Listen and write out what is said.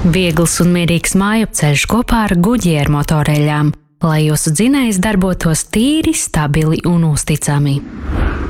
Viegls un mierīgs mājupceļš kopā ar Goodyear motoreļļām, lai jūsu dzinējs darbotos tīri, stabili un uzticami.